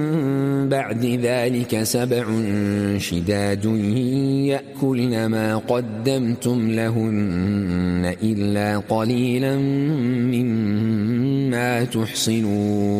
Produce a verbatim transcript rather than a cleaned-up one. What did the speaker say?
بعد ذلك سبع شداد يأكلن ما قدمتم لهن إلا قليلا مما تحصنون